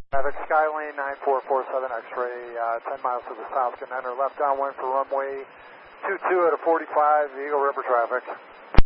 Traffic, Skylane 9447 X-ray, 10 miles to the south, can enter left downwind for runway 22 at a 45, Eagle River traffic.